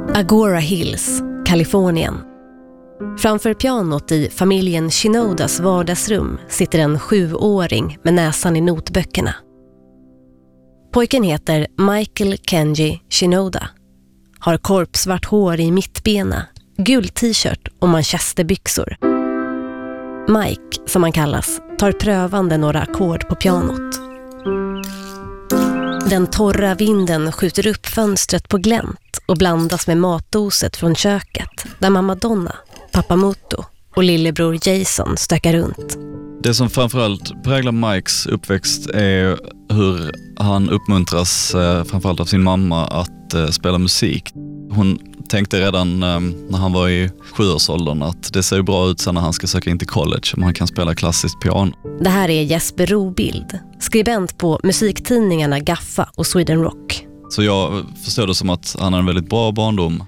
Agora Hills, Kalifornien. Framför pianot i familjen Shinodas vardagsrum sitter en 7-åring med näsan i notböckerna. Pojken heter Michael Kenji Shinoda. Har korpsvart hår i mittbena, gul t-shirt och manchesterbyxor. Mike, som han kallas, tar prövande några ackord på pianot. Den torra vinden skjuter upp fönstret på glänt och blandas med matoset från köket där mamma Donna, pappa Moto och lillebror Jason stökar runt. Det som framförallt präglar Mikes uppväxt är hur han uppmuntras framförallt av sin mamma att spela musik. Hon tänkte redan när han var i 7-årsåldern att det ser bra ut sen när han ska söka in till college om han kan spela klassiskt piano. Det här är Jesper Robild, skribent på musiktidningarna Gaffa och Sweden Rock. Så jag förstår det som att han har en väldigt bra barndom.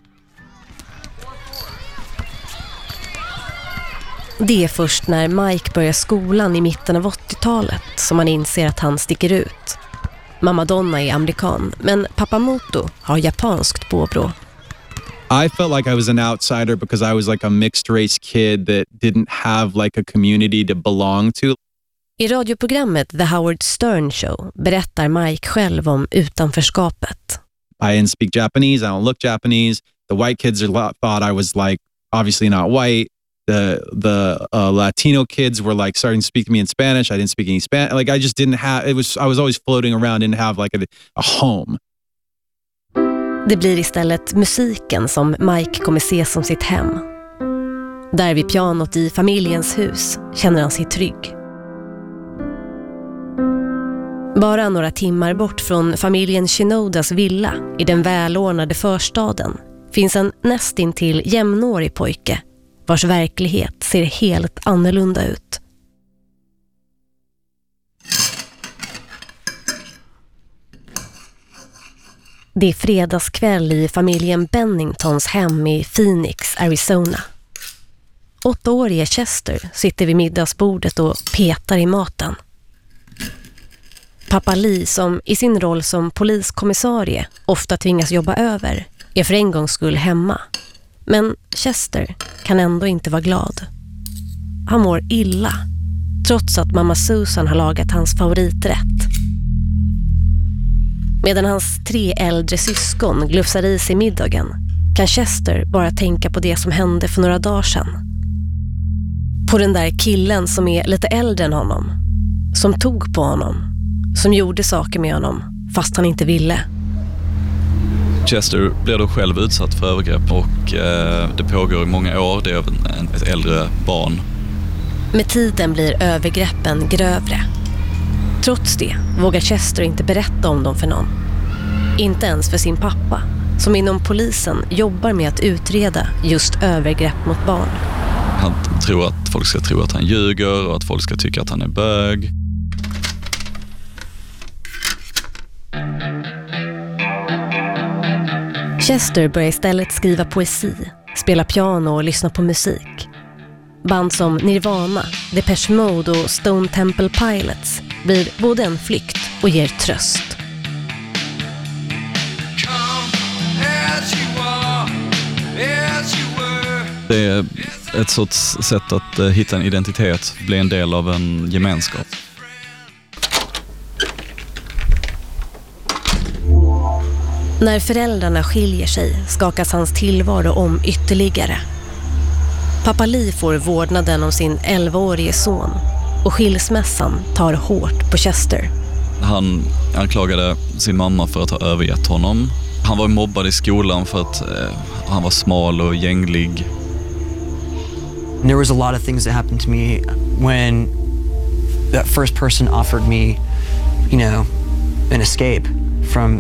Det är först när Mike börjar skolan i mitten av 80-talet som man inser att han sticker ut. Mamma Donna är amerikan, men pappa Moto har japanskt påbrå. I felt like I was an outsider because I was like a mixed race kid that didn't have like a community to belong to. I radioprogrammet The Howard Stern Show berättar Mike själv om utanförskapet. I didn't speak Japanese, I don't look Japanese. The white kids thought I was like obviously not white. The Latino kids were like starting to speak to me in Spanish. I didn't speak any Spanish. Like I just didn't have, I was always floating around, didn't have like a home. Det blir istället musiken som Mike kommer se som sitt hem. Där vid pianot i familjens hus känner han sig trygg. Bara några timmar bort från familjen Shinodas villa i den välordnade förstaden finns en nästintill jämnårig pojke vars verklighet ser helt annorlunda ut. Det är fredagskväll i familjen Benningtons hem i Phoenix, Arizona. 8-årige Chester sitter vid middagsbordet och petar i maten. Pappa Lee, som i sin roll som poliskommissarie ofta tvingas jobba över, är för en gångs skull hemma. Men Chester kan ändå inte vara glad. Han mår illa, trots att mamma Susan har lagat hans favoriträtt. Medan hans 3 äldre syskon glufsar i sig middagen kan Chester bara tänka på det som hände för några dagar sedan. På den där killen som är lite äldre än honom, som tog på honom, som gjorde saker med honom fast han inte ville. Chester blir då själv utsatt för övergrepp och det pågår i många år. Det är ett äldre barn. Med tiden blir övergreppen grövre. Trots det vågar Chester inte berätta om dem för någon. Inte ens för sin pappa, som inom polisen jobbar med att utreda just övergrepp mot barn. Han tror att folk ska tro att han ljuger och att folk ska tycka att han är bög. Chester börjar istället skriva poesi, spela piano och lyssna på musik. Band som Nirvana, Depeche Mode och Stone Temple Pilots blir både en flykt och ger tröst. Det är ett sorts sätt att hitta en identitet, bli en del av en gemenskap. När föräldrarna skiljer sig skakas hans tillvaro om ytterligare. Pappa Lee får vårdnaden om sin 11-årige son och skilsmässan tar hårt på Chester. Han anklagade sin mamma för att ha övergett honom. Han var mobbad i skolan för att han var smal och gänglig. There was a lot of things that happened to me when that first person offered me, an escape from